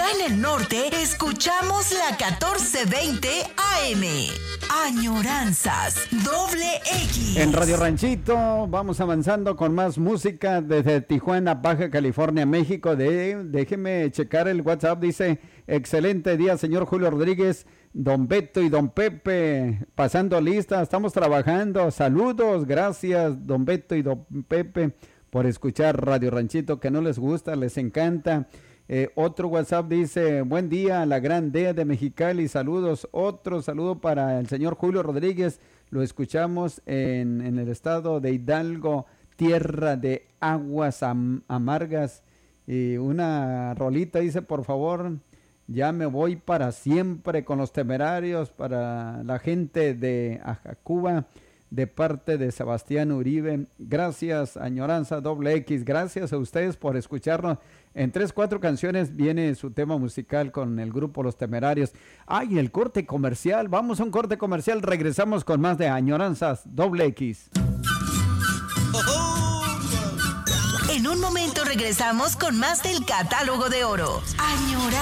Acá en el norte escuchamos la 1420 AM. Añoranzas XX. En Radio Ranchito vamos avanzando con más música desde Tijuana, Baja California, México. Déjeme checar el WhatsApp. Dice: excelente día, señor Julio Rodríguez, don Beto y don Pepe, pasando lista, estamos trabajando. Saludos, gracias don Beto y don Pepe por escuchar Radio Ranchito, que no les gusta, les encanta. Otro WhatsApp dice: buen día, la gran DEA de Mexicali, saludos. Otro saludo para el señor Julio Rodríguez, lo escuchamos en el estado de Hidalgo, tierra de aguas amargas. Y una rolita dice: por favor, ya me voy para siempre con los Temerarios, para la gente de Ajacuba, de parte de Sebastián Uribe. Gracias, Añoranza XX, gracias a ustedes por escucharnos. En 3-4 canciones viene su tema musical con el grupo Los Temerarios. ¡Ay, el corte comercial! Vamos a un corte comercial, regresamos con más de Añoranzas XX. En un momento regresamos con más del Catálogo de Oro. Añoranzas.